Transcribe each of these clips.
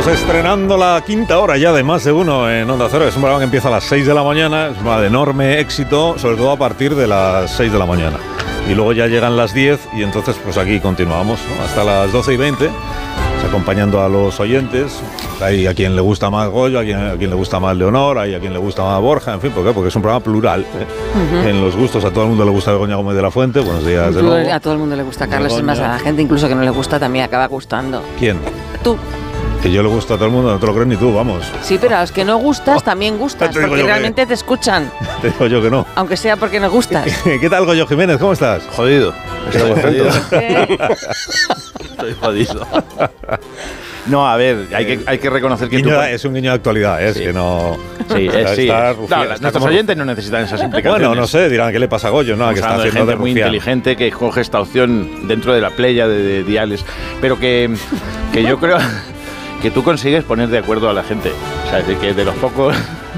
estrenando la quinta hora ya de Más de Uno en Onda Cero. Es un programa que empieza a las 6 de la mañana, es un programa de enorme éxito, sobre todo a partir de las 6 de la mañana. Y luego ya llegan las 10 y entonces pues aquí continuamos, ¿no? Hasta las 12:20, acompañando a los oyentes. Hay a quien le gusta más Goyo, a quien le gusta más Leonor, hay a quien le gusta más Borja, en fin, ¿por qué? Porque es un programa plural, en los gustos. A todo el mundo le gusta Begoña Gómez de la Fuente. Buenos días de nuevo. A todo el mundo le gusta Carlos, Begoña. es más, a la gente incluso que no le gusta también acaba gustando. ¿Quién? Tú. Que yo le gusto a todo el mundo, no te lo crees ni tú, vamos. Sí, pero a los que no gustas también gustas, Te digo porque yo realmente te escuchan, Te digo yo que no. aunque sea porque no gustas. ¿Qué tal, Goyo Jiménez? ¿Cómo estás? Jodido. Estoy jodido. Estoy jodido. No, a ver, hay que reconocer que Es un guiño de actualidad, es Sí. que no... Sí, sí. Está No, rufián, está nuestros como- oyentes no necesitan esas implicaciones. Bueno, no sé, dirán, ¿qué le pasa a Goyo? No, que está Estamos hablando de haciendo gente de muy rufián. inteligente que coge esta opción dentro de la playa de diales, pero que yo creo que tú consigues poner de acuerdo a la gente. O sea, de que de los pocos...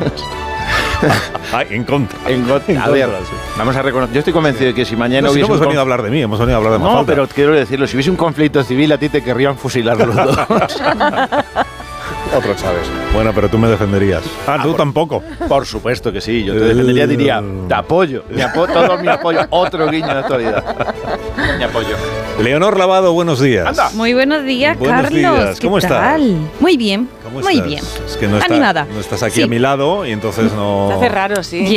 En contra. A ver, vamos a reconocer. Yo estoy convencido de que si mañana No, si no hubiese hemos un venido a hablar de mí, hemos venido a hablar de No, Mafalda. pero quiero decirlo, si hubiese un conflicto civil a ti te querrían fusilar los dos. Otro Chávez. Bueno, pero tú me defenderías. Tú por- tampoco. Por supuesto que sí, yo te defendería, diría, te apoyo, todo mi apoyo, otro guiño de actualidad. Mi apoyo. Leonor Lavado, buenos días. Anda. Muy buenos días, Buenos Carlos. días, ¿cómo ¿Qué estás? tal? Muy bien, ¿Cómo muy estás? bien. Es que no, Animada. no estás aquí Sí. a mi lado y entonces no... Se hace raro, sí.